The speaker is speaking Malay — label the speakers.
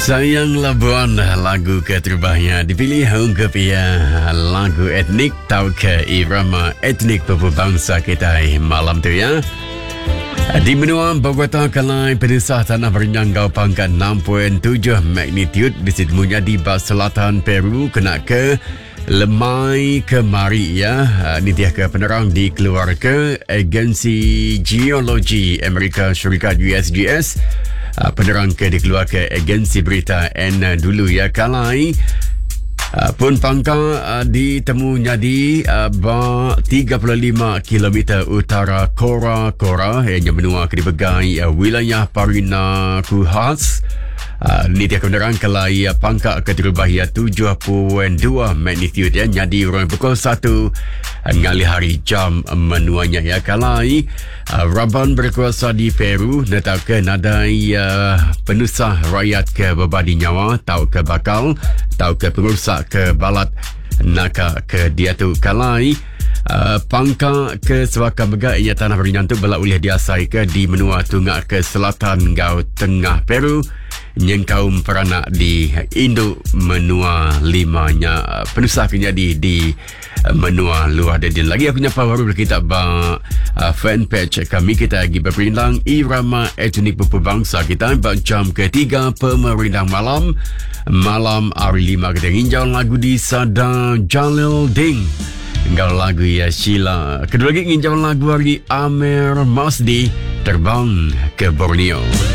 Speaker 1: Sayang Labuan, lagu keterbahnya dipilih untuk lagu etnik atau ke irama etnik berbangsa kita malam tu ya. Di benua Bogota Kalai pedesah tanah bernyanggau pangkat 6.7 magnitude di Sidmunya di Bas Selatan Peru kena ke lemai kemari ya. Nitiah ke penerang dikeluarkan Agensi Geologi Amerika Syarikat USGS. Penerang ke dikeluarkan Agensi Berita N dulu ya. Kalai pun pangkal ditemunya di 35 km utara Kora yang menua ke dipegai wilayah Parinakuhas. Nitiah kebenaran Kalai pangkal keterbahaya 7.2 magnitude ya. Jadi orang pukul 1 ngali hari jam menuanya ya. Kalai Raban berkuasa di Peru netau ke nadai penusah rakyat ke berbadi nyawa tau ke bakal tau ke pengurusak ke balat naka ke dia tu. Kalai pangka ke Sewaka Begak ia tanah berinyantuk belak ulih diasai ke di menua tungak ke selatan gau tengah Peru nyengkaum peranak di induk menua limanya penusah kejadi di menua luar dan lagi aku nyapa baru kita fanpage kami kita lagi berperindang irama etnik berbangsa kita jam ketiga pemerintah malam hari 5 kita nginjau lagu di Sada Jalil Ding engkau lagu ya Sheila kedua lagi nginjau lagu hari Amer Masdi Terbang ke Borneo.